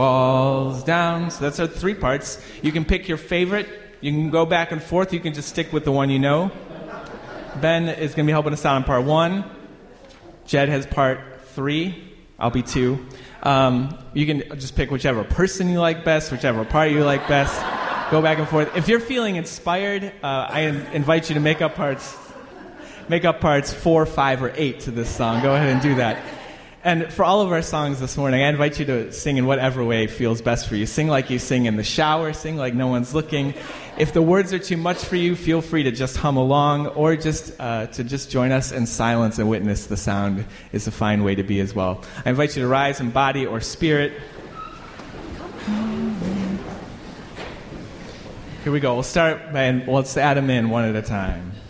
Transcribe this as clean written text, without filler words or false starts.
falls down. So that's our three parts. You can pick your favorite. You can go back and forth. You can just stick with the one you know. Ben is going to be helping us out on part 1. Jed has part 3. I'll be 2. You can just pick whichever person you like best, whichever part you like best. Go back and forth. If you're feeling inspired, I invite you to make up parts 4, 5, or 8 to this song. Go ahead and do that. And for all of our songs this morning, I invite you to sing in whatever way feels best for you. Sing like you sing in the shower. Sing like no one's looking. If the words are too much for you, feel free to just hum along, or just to just join us in silence and witness the sound is a fine way to be as well. I invite you to rise in body or spirit. Here we go. We'll start, and let's add them in one at a time.